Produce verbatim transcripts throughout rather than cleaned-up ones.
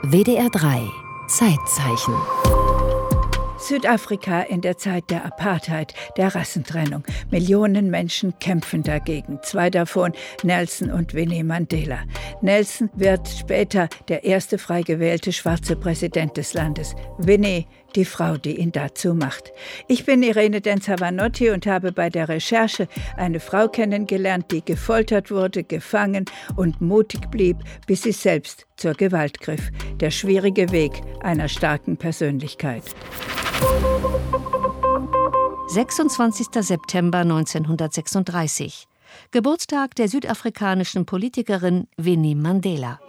W D R drei Zeitzeichen. Südafrika in der Zeit der Apartheid, der Rassentrennung. Millionen Menschen kämpfen dagegen. Zwei davon, Nelson und Winnie Mandela. Nelson wird später der erste frei gewählte schwarze Präsident des Landes. Winnie, die Frau, die ihn dazu macht. Ich bin Irene Denzer-Vanotti und habe bei der Recherche eine Frau kennengelernt, die gefoltert wurde, gefangen und mutig blieb, bis sie selbst zur Gewalt griff. Der schwierige Weg einer starken Persönlichkeit. sechsundzwanzigster September neunzehnhundertsechsunddreißig. Geburtstag der südafrikanischen Politikerin Winnie Mandela.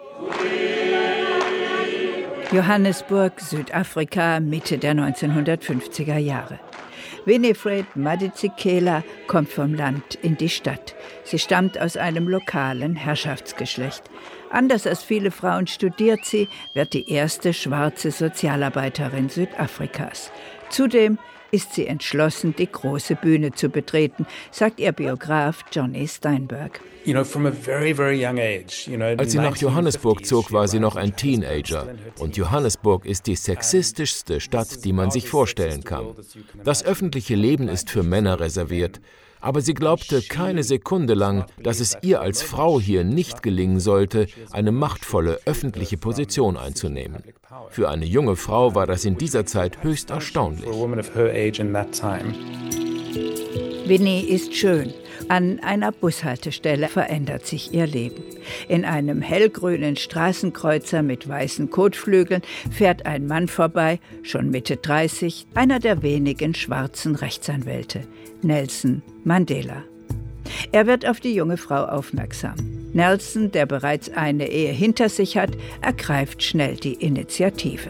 Johannesburg, Südafrika, Mitte der neunzehnhundertfünfziger Jahre. Winifred Madikizela kommt vom Land in die Stadt. Sie stammt aus einem lokalen Herrschaftsgeschlecht. Anders als viele Frauen studiert sie, wird die erste schwarze Sozialarbeiterin Südafrikas. Zudem ist sie entschlossen, die große Bühne zu betreten, sagt ihr Biograf Johnny Steinberg. Als sie nach Johannesburg zog, war sie noch ein Teenager. Und Johannesburg ist die sexistischste Stadt, die man sich vorstellen kann. Das öffentliche Leben ist für Männer reserviert. Aber sie glaubte keine Sekunde lang, dass es ihr als Frau hier nicht gelingen sollte, eine machtvolle öffentliche Position einzunehmen. Für eine junge Frau war das in dieser Zeit höchst erstaunlich. Winnie ist schön. An einer Bushaltestelle verändert sich ihr Leben. In einem hellgrünen Straßenkreuzer mit weißen Kotflügeln fährt ein Mann vorbei, schon Mitte dreißig, einer der wenigen schwarzen Rechtsanwälte, Nelson Mandela. Er wird auf die junge Frau aufmerksam. Nelson, der bereits eine Ehe hinter sich hat, ergreift schnell die Initiative.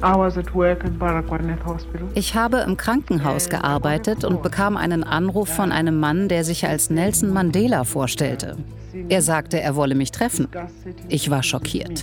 Ich habe im Krankenhaus gearbeitet und bekam einen Anruf von einem Mann, der sich als Nelson Mandela vorstellte. Er sagte, er wolle mich treffen. Ich war schockiert.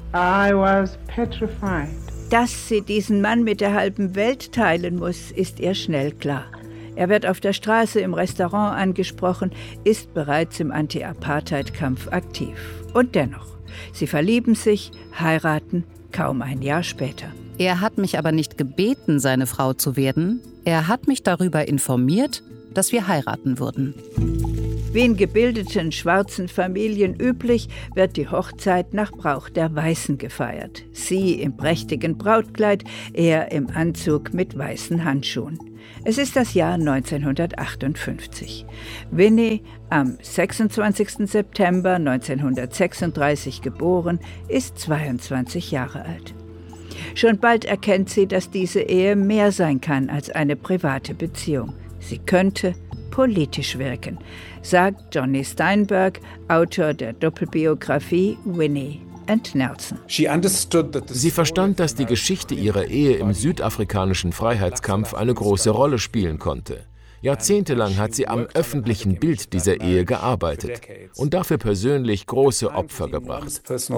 Dass sie diesen Mann mit der halben Welt teilen muss, ist ihr schnell klar. Er wird auf der Straße im Restaurant angesprochen, ist bereits im Anti-Apartheid-Kampf aktiv. Und dennoch, sie verlieben sich, heiraten, kaum ein Jahr später. Er hat mich aber nicht gebeten, seine Frau zu werden. Er hat mich darüber informiert, dass wir heiraten würden. Wie in gebildeten schwarzen Familien üblich, wird die Hochzeit nach Brauch der Weißen gefeiert. Sie im prächtigen Brautkleid, er im Anzug mit weißen Handschuhen. Es ist das Jahr neunzehnhundertachtundfünfzig. Winnie, am sechsundzwanzigsten September neunzehnhundertsechsunddreißig geboren, ist zweiundzwanzig Jahre alt. Schon bald erkennt sie, dass diese Ehe mehr sein kann als eine private Beziehung. Sie könnte politisch wirken, sagt Johnny Steinberg, Autor der Doppelbiografie Winnie and Nelson. Sie verstand, dass die Geschichte ihrer Ehe im südafrikanischen Freiheitskampf eine große Rolle spielen konnte. Jahrzehntelang hat sie am öffentlichen Bild dieser Ehe gearbeitet und dafür persönlich große Opfer gebracht.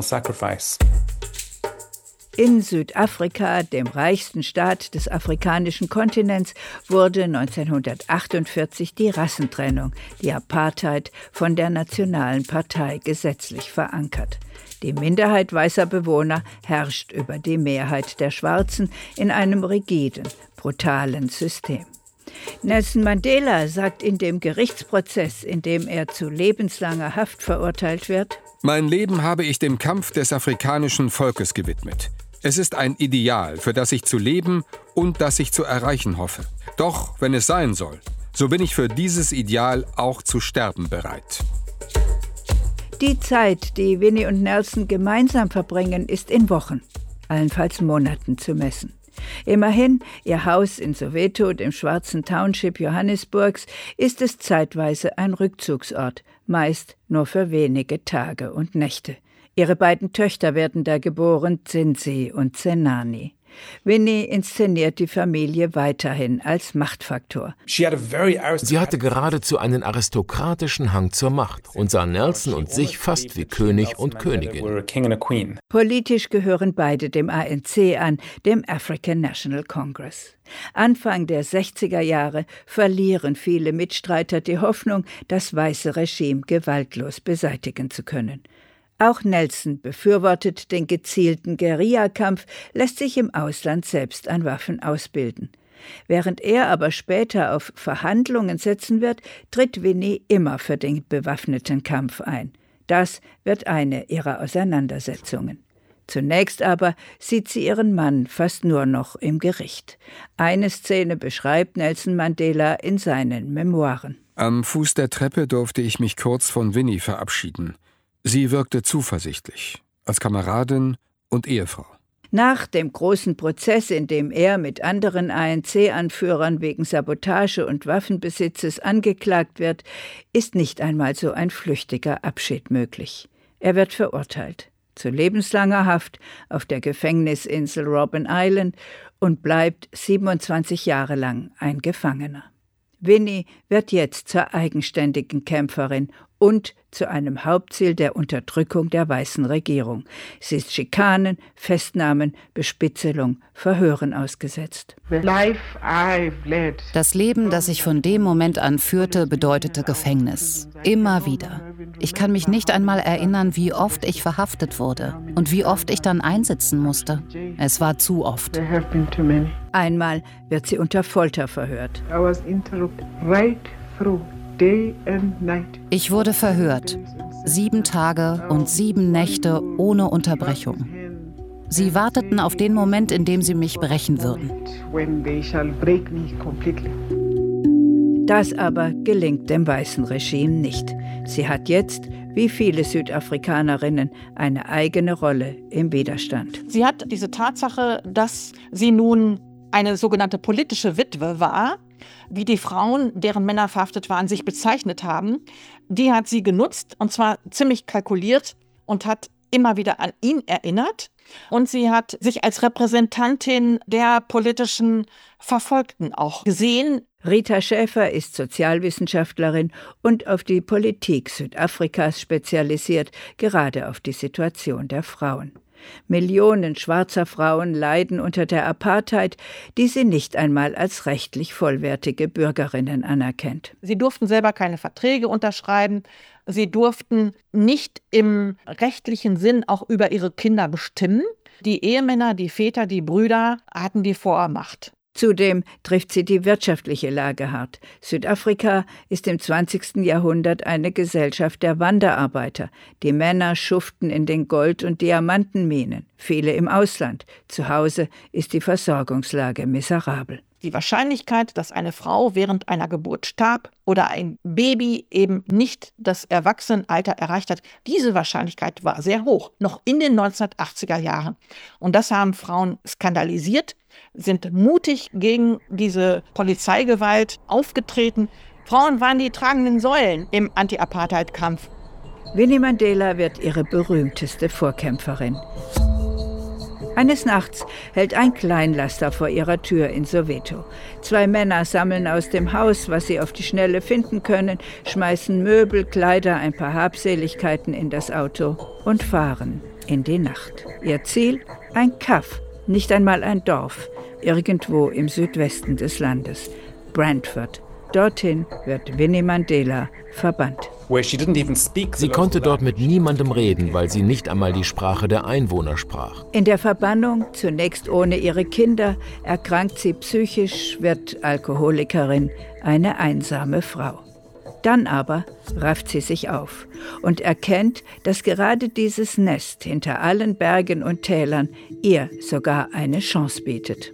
In Südafrika, dem reichsten Staat des afrikanischen Kontinents, wurde neunzehnhundertachtundvierzig die Rassentrennung, die Apartheid, von der Nationalen Partei gesetzlich verankert. Die Minderheit weißer Bewohner herrscht über die Mehrheit der Schwarzen in einem rigiden, brutalen System. Nelson Mandela sagt in dem Gerichtsprozess, in dem er zu lebenslanger Haft verurteilt wird: Mein Leben habe ich dem Kampf des afrikanischen Volkes gewidmet. Es ist ein Ideal, für das ich zu leben und das ich zu erreichen hoffe. Doch, wenn es sein soll, so bin ich für dieses Ideal auch zu sterben bereit. Die Zeit, die Winnie und Nelson gemeinsam verbringen, ist in Wochen, allenfalls Monaten zu messen. Immerhin, ihr Haus in Soweto, dem schwarzen Township Johannesburgs, ist es zeitweise ein Rückzugsort, meist nur für wenige Tage und Nächte. Ihre beiden Töchter werden da geboren, Zinzi und Zenani. Winnie inszeniert die Familie weiterhin als Machtfaktor. Sie hatte geradezu einen aristokratischen Hang zur Macht und sah Nelson und sich fast wie König und Königin. Politisch gehören beide dem A N C an, dem African National Congress. Anfang der sechziger Jahre verlieren viele Mitstreiter die Hoffnung, das weiße Regime gewaltlos beseitigen zu können. Auch Nelson befürwortet den gezielten Guerillakampf, lässt sich im Ausland selbst an Waffen ausbilden. Während er aber später auf Verhandlungen setzen wird, tritt Winnie immer für den bewaffneten Kampf ein. Das wird eine ihrer Auseinandersetzungen. Zunächst aber sieht sie ihren Mann fast nur noch im Gericht. Eine Szene beschreibt Nelson Mandela in seinen Memoiren. Am Fuß der Treppe durfte ich mich kurz von Winnie verabschieden. Sie wirkte zuversichtlich, als Kameradin und Ehefrau. Nach dem großen Prozess, in dem er mit anderen A N C-Anführern wegen Sabotage und Waffenbesitzes angeklagt wird, ist nicht einmal so ein flüchtiger Abschied möglich. Er wird verurteilt zu lebenslanger Haft auf der Gefängnisinsel Robben Island und bleibt siebenundzwanzig Jahre lang ein Gefangener. Winnie wird jetzt zur eigenständigen Kämpferin und zu einem Hauptziel der Unterdrückung der weißen Regierung. Sie ist Schikanen, Festnahmen, Bespitzelung, Verhören ausgesetzt. Das Leben, das ich von dem Moment an führte, bedeutete Gefängnis. Immer wieder. Ich kann mich nicht einmal erinnern, wie oft ich verhaftet wurde und wie oft ich dann einsitzen musste. Es war zu oft. Einmal wird sie unter Folter verhört. Ich wurde verhört. Sieben Tage und sieben Nächte ohne Unterbrechung. Sie warteten auf den Moment, in dem sie mich brechen würden. Das aber gelingt dem weißen Regime nicht. Sie hat jetzt, wie viele Südafrikanerinnen, eine eigene Rolle im Widerstand. Sie hat diese Tatsache, dass sie nun eine sogenannte politische Witwe war, wie die Frauen, deren Männer verhaftet waren, sich bezeichnet haben, die hat sie genutzt, und zwar ziemlich kalkuliert, und hat immer wieder an ihn erinnert. Und sie hat sich als Repräsentantin der politischen Verfolgten auch gesehen. Rita Schäfer ist Sozialwissenschaftlerin und auf die Politik Südafrikas spezialisiert, gerade auf die Situation der Frauen. Millionen schwarzer Frauen leiden unter der Apartheid, die sie nicht einmal als rechtlich vollwertige Bürgerinnen anerkennt. Sie durften selber keine Verträge unterschreiben. Sie durften nicht im rechtlichen Sinn auch über ihre Kinder bestimmen. Die Ehemänner, die Väter, die Brüder hatten die Vormacht. Zudem trifft sie die wirtschaftliche Lage hart. Südafrika ist im zwanzigsten Jahrhundert eine Gesellschaft der Wanderarbeiter. Die Männer schuften in den Gold- und Diamantenminen, viele im Ausland. Zu Hause ist die Versorgungslage miserabel. Die Wahrscheinlichkeit, dass eine Frau während einer Geburt starb oder ein Baby eben nicht das Erwachsenenalter erreicht hat, diese Wahrscheinlichkeit war sehr hoch, noch in den neunzehnhundertachtziger Jahren. Und das haben Frauen skandalisiert, sind mutig gegen diese Polizeigewalt aufgetreten. Frauen waren die tragenden Säulen im Anti-Apartheid-Kampf. Winnie Mandela wird ihre berühmteste Vorkämpferin. Eines Nachts hält ein Kleinlaster vor ihrer Tür in Soweto. Zwei Männer sammeln aus dem Haus, was sie auf die Schnelle finden können, schmeißen Möbel, Kleider, ein paar Habseligkeiten in das Auto und fahren in die Nacht. Ihr Ziel? Ein Kaff, nicht einmal ein Dorf, irgendwo im Südwesten des Landes. Brantford. Dorthin wird Winnie Mandela verbannt. Sie konnte dort mit niemandem reden, weil sie nicht einmal die Sprache der Einwohner sprach. In der Verbannung, zunächst ohne ihre Kinder, erkrankt sie psychisch, wird Alkoholikerin, eine einsame Frau. Dann aber rafft sie sich auf und erkennt, dass gerade dieses Nest hinter allen Bergen und Tälern ihr sogar eine Chance bietet.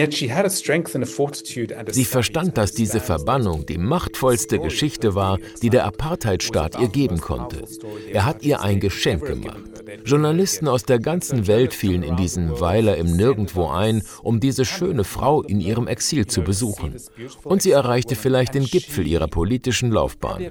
Sie verstand, dass diese Verbannung die machtvollste Geschichte war, die der Apartheidstaat ihr geben konnte. Er hat ihr ein Geschenk gemacht. Journalisten aus der ganzen Welt fielen in diesen Weiler im Nirgendwo ein, um diese schöne Frau in ihrem Exil zu besuchen. Und sie erreichte vielleicht den Gipfel ihrer politischen Laufbahn.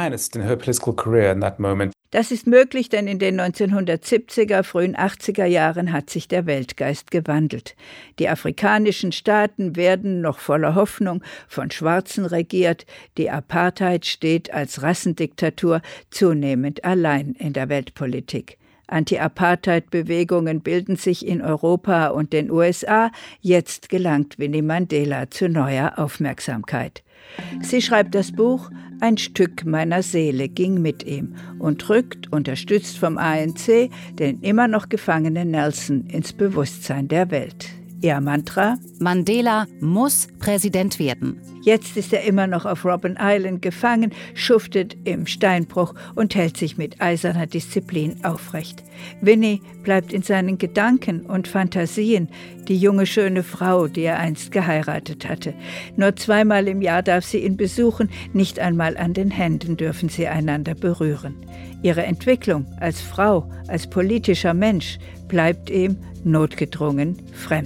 Das ist möglich, denn in den neunzehnhundertsiebziger, frühen achtziger Jahren hat sich der Weltgeist gewandelt. Die afrikanischen Staaten werden noch voller Hoffnung von Schwarzen regiert. Die Apartheid steht als Rassendiktatur zunehmend allein in der Weltpolitik. Anti-Apartheid-Bewegungen bilden sich in Europa und den U S A. Jetzt gelangt Winnie Mandela zu neuer Aufmerksamkeit. Sie schreibt das Buch Ein Stück meiner Seele ging mit ihm und rückt, unterstützt vom A N C, den immer noch gefangenen Nelson ins Bewusstsein der Welt. Ihr Mantra? Mandela muss Präsident werden. Jetzt ist er immer noch auf Robben Island gefangen, schuftet im Steinbruch und hält sich mit eiserner Disziplin aufrecht. Winnie bleibt in seinen Gedanken und Fantasien, die junge, schöne Frau, die er einst geheiratet hatte. Nur zweimal im Jahr darf sie ihn besuchen, nicht einmal an den Händen dürfen sie einander berühren. Ihre Entwicklung als Frau, als politischer Mensch, bleibt ihm notgedrungen fremd.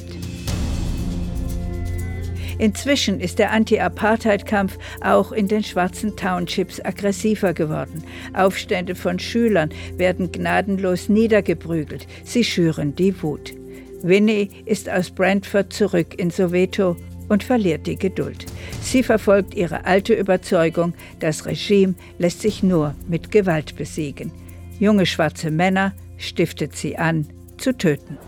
Inzwischen ist der Anti-Apartheid-Kampf auch in den schwarzen Townships aggressiver geworden. Aufstände von Schülern werden gnadenlos niedergeprügelt. Sie schüren die Wut. Winnie ist aus Brantford zurück in Soweto und verliert die Geduld. Sie verfolgt ihre alte Überzeugung, das Regime lässt sich nur mit Gewalt besiegen. Junge schwarze Männer stiftet sie an, zu töten.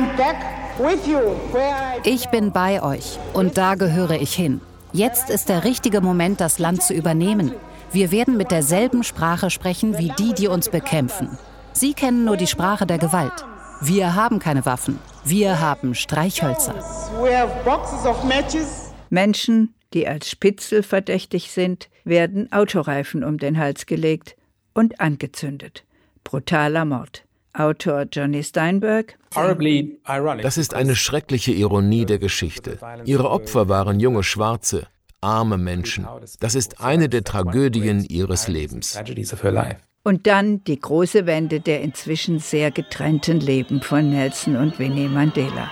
Ich bin bei euch und da gehöre ich hin. Jetzt ist der richtige Moment, das Land zu übernehmen. Wir werden mit derselben Sprache sprechen wie die, die uns bekämpfen. Sie kennen nur die Sprache der Gewalt. Wir haben keine Waffen. Wir haben Streichhölzer. Menschen, die als Spitzel verdächtig sind, werden Autoreifen um den Hals gelegt und angezündet. Brutaler Mord. Autor Johnny Steinberg. Das ist eine schreckliche Ironie der Geschichte. Ihre Opfer waren junge Schwarze, arme Menschen. Das ist eine der Tragödien ihres Lebens. Und dann die große Wende der inzwischen sehr getrennten Leben von Nelson und Winnie Mandela.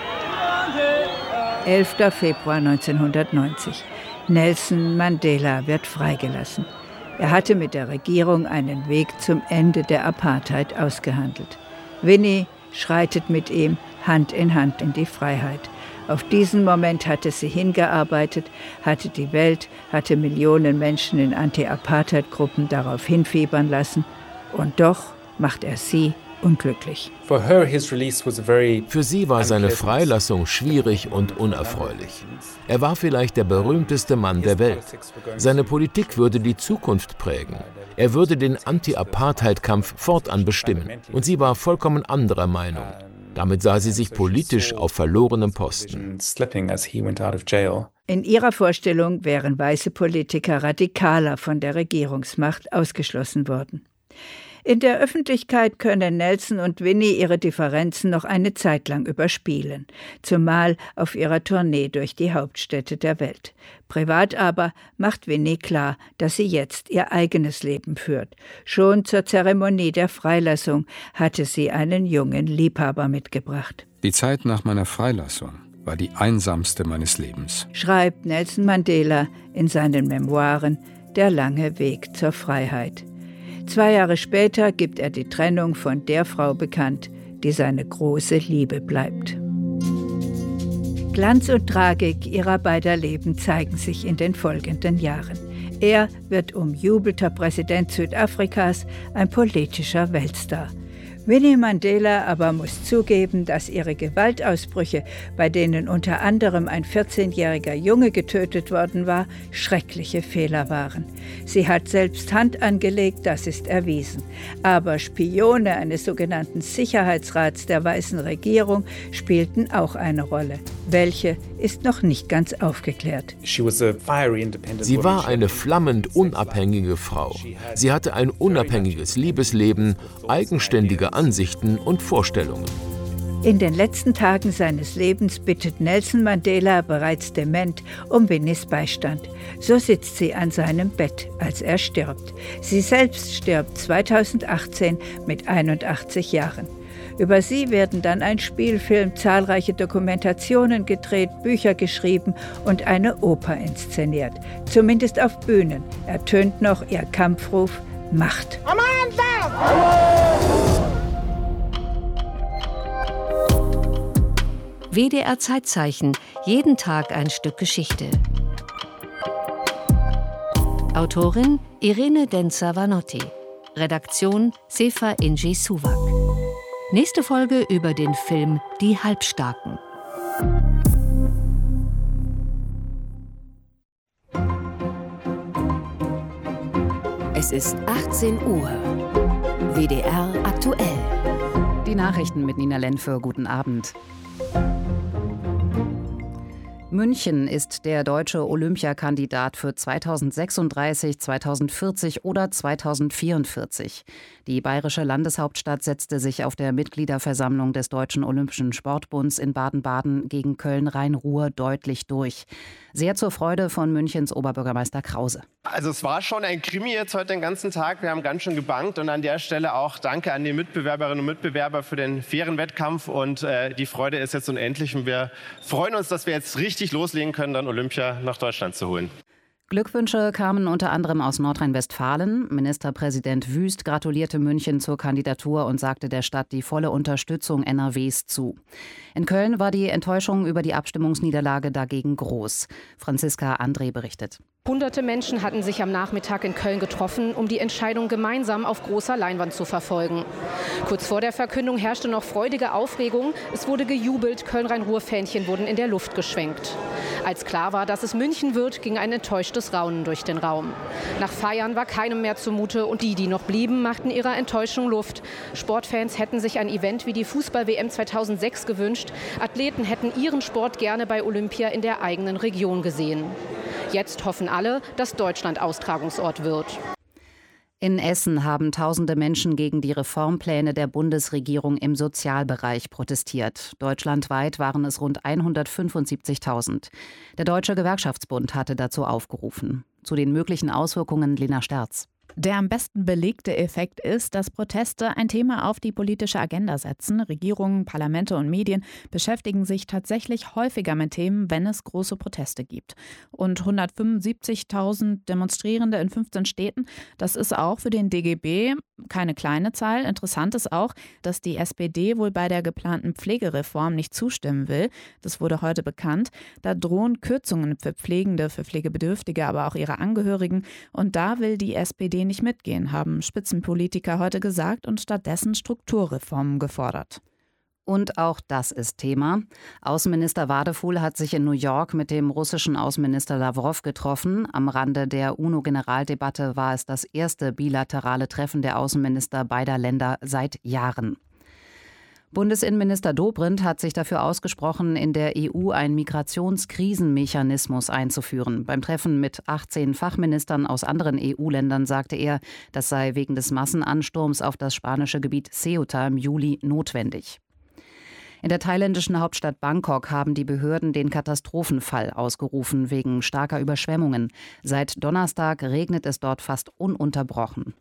elfter Februar neunzehnhundertneunzig. Nelson Mandela wird freigelassen. Er hatte mit der Regierung einen Weg zum Ende der Apartheid ausgehandelt. Winnie schreitet mit ihm Hand in Hand in die Freiheit. Auf diesen Moment hatte sie hingearbeitet, hatte die Welt, hatte Millionen Menschen in Anti-Apartheid-Gruppen darauf hinfiebern lassen. Und doch macht er sie unglücklich. Für sie war seine Freilassung schwierig und unerfreulich. Er war vielleicht der berühmteste Mann der Welt. Seine Politik würde die Zukunft prägen. Er würde den Anti-Apartheid-Kampf fortan bestimmen. Und sie war vollkommen anderer Meinung. Damit sah sie sich politisch auf verlorenem Posten. In ihrer Vorstellung wären weiße Politiker radikaler von der Regierungsmacht ausgeschlossen worden. In der Öffentlichkeit können Nelson und Winnie ihre Differenzen noch eine Zeit lang überspielen, zumal auf ihrer Tournee durch die Hauptstädte der Welt. Privat aber macht Winnie klar, dass sie jetzt ihr eigenes Leben führt. Schon zur Zeremonie der Freilassung hatte sie einen jungen Liebhaber mitgebracht. Die Zeit nach meiner Freilassung war die einsamste meines Lebens, schreibt Nelson Mandela in seinen Memoiren »Der lange Weg zur Freiheit«. Zwei Jahre später gibt er die Trennung von der Frau bekannt, die seine große Liebe bleibt. Glanz und Tragik ihrer beider Leben zeigen sich in den folgenden Jahren. Er wird umjubelter Präsident Südafrikas, ein politischer Weltstar. Winnie Mandela aber muss zugeben, dass ihre Gewaltausbrüche, bei denen unter anderem ein vierzehnjähriger Junge getötet worden war, schreckliche Fehler waren. Sie hat selbst Hand angelegt, das ist erwiesen. Aber Spione eines sogenannten Sicherheitsrats der weißen Regierung spielten auch eine Rolle. Welche ist noch nicht ganz aufgeklärt. Sie war eine flammend unabhängige Frau. Sie hatte ein unabhängiges Liebesleben, eigenständige Ansichten und Vorstellungen. In den letzten Tagen seines Lebens bittet Nelson Mandela, bereits dement, um Winnies Beistand. So sitzt sie an seinem Bett, als er stirbt. Sie selbst stirbt zweitausendachtzehn mit einundachtzig Jahren. Über sie werden dann ein Spielfilm, zahlreiche Dokumentationen gedreht, Bücher geschrieben und eine Oper inszeniert. Zumindest auf Bühnen ertönt noch ihr Kampfruf Macht. W D R Zeitzeichen, jeden Tag ein Stück Geschichte. Autorin Irene Denzer-Vanotti. Redaktion Sefa Inji Suwak. Nächste Folge über den Film Die Halbstarken. Es ist achtzehn Uhr. W D R aktuell. Die Nachrichten mit Nina Lenfe. Guten Abend. München ist der deutsche Olympiakandidat für zweitausendsechsunddreißig, zweitausendvierzig oder zweitausendvierundvierzig. Die bayerische Landeshauptstadt setzte sich auf der Mitgliederversammlung des Deutschen Olympischen Sportbunds in Baden-Baden gegen Köln-Rhein-Ruhr deutlich durch. Sehr zur Freude von Münchens Oberbürgermeister Krause. Also es war schon ein Krimi jetzt heute den ganzen Tag. Wir haben ganz schön gebankt und an der Stelle auch danke an die Mitbewerberinnen und Mitbewerber für den fairen Wettkampf. Und äh, die Freude ist jetzt unendlich und wir freuen uns, dass wir jetzt richtig loslegen können, dann Olympia nach Deutschland zu holen. Glückwünsche kamen unter anderem aus Nordrhein-Westfalen. Ministerpräsident Wüst gratulierte München zur Kandidatur und sagte der Stadt die volle Unterstützung N R Ws zu. In Köln war die Enttäuschung über die Abstimmungsniederlage dagegen groß. Franziska André berichtet. Hunderte Menschen hatten sich am Nachmittag in Köln getroffen, um die Entscheidung gemeinsam auf großer Leinwand zu verfolgen. Kurz vor der Verkündung herrschte noch freudige Aufregung. Es wurde gejubelt, Köln-Rhein-Ruhr-Fähnchen wurden in der Luft geschwenkt. Als klar war, dass es München wird, ging ein enttäuschtes Raunen durch den Raum. Nach Feiern war keinem mehr zumute und die, die noch blieben, machten ihrer Enttäuschung Luft. Sportfans hätten sich ein Event wie die Fußball-W M zweitausendsechs gewünscht. Athleten hätten ihren Sport gerne bei Olympia in der eigenen Region gesehen. Jetzt hoffen alle, dass Deutschland Austragungsort wird. In Essen haben tausende Menschen gegen die Reformpläne der Bundesregierung im Sozialbereich protestiert. Deutschlandweit waren es rund hundertfünfundsiebzigtausend. Der Deutsche Gewerkschaftsbund hatte dazu aufgerufen. Zu den möglichen Auswirkungen Lena Sterz. Der am besten belegte Effekt ist, dass Proteste ein Thema auf die politische Agenda setzen. Regierungen, Parlamente und Medien beschäftigen sich tatsächlich häufiger mit Themen, wenn es große Proteste gibt. Und hundertfünfundsiebzigtausend Demonstrierende in fünfzehn Städten, das ist auch für den D G B keine kleine Zahl. Interessant ist auch, dass die S P D wohl bei der geplanten Pflegereform nicht zustimmen will. Das wurde heute bekannt. Da drohen Kürzungen für Pflegende, für Pflegebedürftige, aber auch ihre Angehörigen. Und da will die S P D nicht mitgehen, haben Spitzenpolitiker heute gesagt und stattdessen Strukturreformen gefordert. Und auch das ist Thema. Außenminister Wadefuhl hat sich in New York mit dem russischen Außenminister Lawrow getroffen. Am Rande der U N O-Generaldebatte war es das erste bilaterale Treffen der Außenminister beider Länder seit Jahren. Bundesinnenminister Dobrindt hat sich dafür ausgesprochen, in der E U einen Migrationskrisenmechanismus einzuführen. Beim Treffen mit achtzehn Fachministern aus anderen E U-Ländern sagte er, das sei wegen des Massenansturms auf das spanische Gebiet Ceuta im Juli notwendig. In der thailändischen Hauptstadt Bangkok haben die Behörden den Katastrophenfall ausgerufen wegen starker Überschwemmungen. Seit Donnerstag regnet es dort fast ununterbrochen.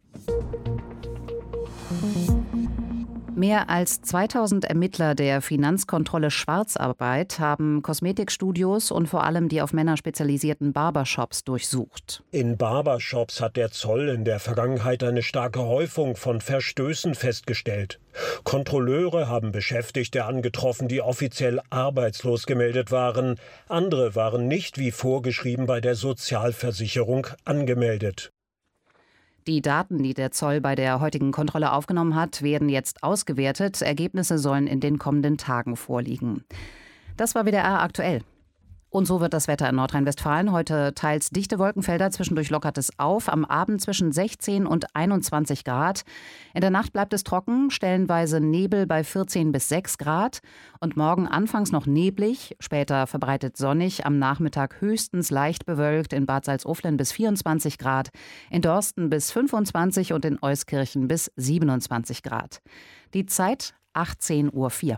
Mehr als zweitausend Ermittler der Finanzkontrolle Schwarzarbeit haben Kosmetikstudios und vor allem die auf Männer spezialisierten Barbershops durchsucht. In Barbershops hat der Zoll in der Vergangenheit eine starke Häufung von Verstößen festgestellt. Kontrolleure haben Beschäftigte angetroffen, die offiziell arbeitslos gemeldet waren. Andere waren nicht wie vorgeschrieben bei der Sozialversicherung angemeldet. Die Daten, die der Zoll bei der heutigen Kontrolle aufgenommen hat, werden jetzt ausgewertet. Ergebnisse sollen in den kommenden Tagen vorliegen. Das war W D R aktuell. Und so wird das Wetter in Nordrhein-Westfalen. Heute teils dichte Wolkenfelder, zwischendurch lockert es auf. Am Abend zwischen sechzehn und einundzwanzig Grad. In der Nacht bleibt es trocken, stellenweise Nebel bei vierzehn bis sechs Grad. Und morgen anfangs noch neblig, später verbreitet sonnig. Am Nachmittag höchstens leicht bewölkt, in Bad Salzuflen bis vierundzwanzig Grad. In Dorsten bis fünfundzwanzig und in Euskirchen bis siebenundzwanzig Grad. Die Zeit achtzehn Uhr vier.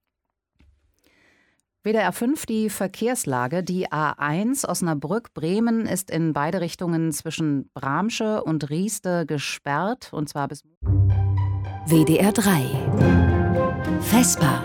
W D R fünf, die Verkehrslage. Die A eins Osnabrück-Bremen ist in beide Richtungen zwischen Bramsche und Rieste gesperrt, und zwar bis... W D R drei Vespa.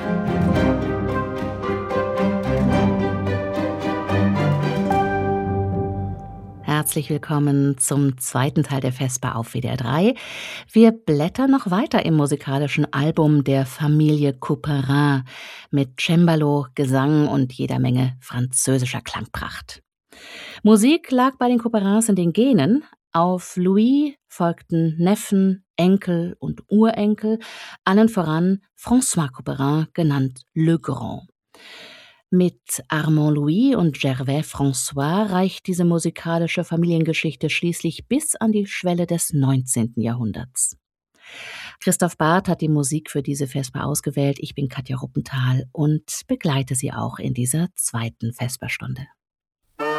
Herzlich willkommen zum zweiten Teil der Vespa auf W D R drei. Wir blättern noch weiter im musikalischen Album der Familie Couperin mit Cembalo, Gesang und jeder Menge französischer Klangpracht. Musik lag bei den Couperins in den Genen. Auf Louis folgten Neffen, Enkel und Urenkel, allen voran François Couperin, genannt Le Grand. Mit Armand Louis und Gervais François reicht diese musikalische Familiengeschichte schließlich bis an die Schwelle des neunzehnten Jahrhunderts. Christoph Barth hat die Musik für diese Vesper ausgewählt. Ich bin Katja Ruppenthal und begleite Sie auch in dieser zweiten Vesperstunde.